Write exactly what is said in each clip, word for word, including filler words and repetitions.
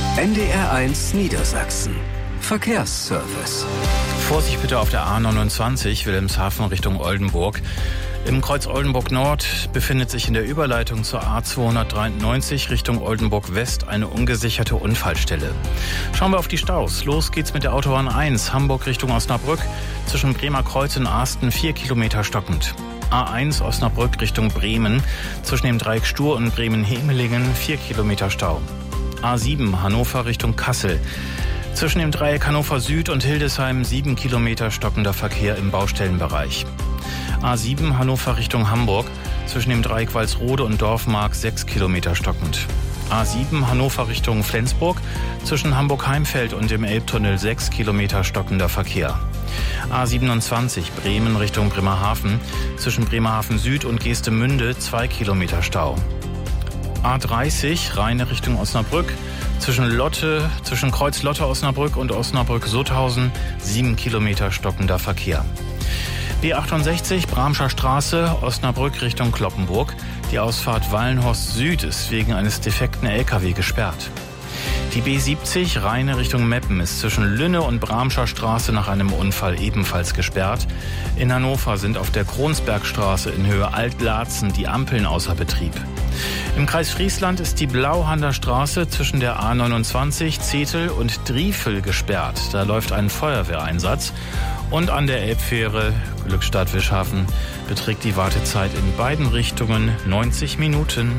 N D R eins Niedersachsen. Verkehrsservice. Vorsicht bitte auf der A neunundzwanzig, Wilhelmshaven Richtung Oldenburg. Im Kreuz Oldenburg Nord befindet sich in der Überleitung zur A zweihundertdreiundneunzig Richtung Oldenburg West eine ungesicherte Unfallstelle. Schauen wir auf die Staus. Los geht's mit der Autobahn eins, Hamburg Richtung Osnabrück. Zwischen Bremer Kreuz und Asten vier Kilometer stockend. A eins Osnabrück Richtung Bremen. Zwischen dem Dreieck Stur und Bremen-Hemelingen vier Kilometer Stau. A sieben Hannover Richtung Kassel. Zwischen dem Dreieck Hannover Süd und Hildesheim sieben Kilometer stockender Verkehr im Baustellenbereich. A sieben Hannover Richtung Hamburg. Zwischen dem Dreieck Walsrode und Dorfmark sechs Kilometer stockend. A sieben Hannover Richtung Flensburg. Zwischen Hamburg-Heimfeld und dem Elbtunnel sechs Kilometer stockender Verkehr. A siebenundzwanzig Bremen Richtung Bremerhaven. Zwischen Bremerhaven Süd und Geestemünde zwei Kilometer Stau. A dreißig Rheine Richtung Osnabrück. Zwischen Lotte, zwischen Kreuz Lotte Osnabrück und Osnabrück-Sutthausen sieben Kilometer stockender Verkehr. B achtundsechzig Bramscher Straße, Osnabrück Richtung Cloppenburg. Die Ausfahrt Wallenhorst Süd ist wegen eines defekten L K W gesperrt. Die B siebzig Rheine Richtung Meppen ist zwischen Lünne und Bramscher Straße nach einem Unfall ebenfalls gesperrt. In Hannover sind auf der Kronsbergstraße in Höhe Alt-Laatzen die Ampeln außer Betrieb. Im Kreis Friesland ist die Blauhander Straße zwischen der A neunundzwanzig, Zetel und Driefel gesperrt. Da läuft ein Feuerwehreinsatz. Und an der Elbfähre Glückstadt-Wischhafen beträgt die Wartezeit in beiden Richtungen neunzig Minuten.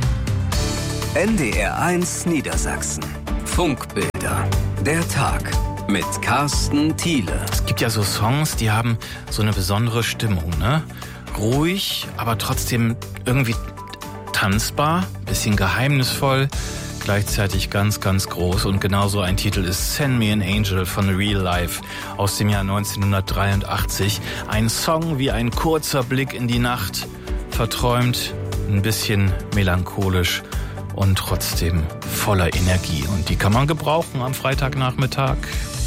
N D R eins Niedersachsen. Funkbilder. Der Tag mit Carsten Thiele. Es gibt ja so Songs, die haben so eine besondere Stimmung, ne? Ruhig, aber trotzdem irgendwie tanzbar, bisschen geheimnisvoll, gleichzeitig ganz, ganz groß. Und genauso ein Titel ist Send Me an Angel von Real Life aus dem Jahr neunzehnhundertdreiundachtzig. Ein Song wie ein kurzer Blick in die Nacht, verträumt, ein bisschen melancholisch und trotzdem voller Energie. Und die kann man gebrauchen am Freitagnachmittag.